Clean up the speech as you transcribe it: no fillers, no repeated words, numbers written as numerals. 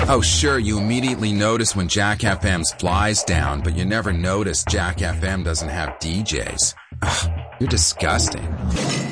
Oh, sure, you immediately notice when Jack FM's flies down, but you never notice Jack FM doesn't have DJs. Ugh, you're disgusting.